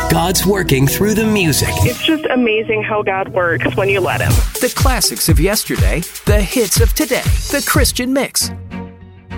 God's working through the music. It's just amazing how God works when you let Him. The classics of yesterday, the hits of today. The Christian Mix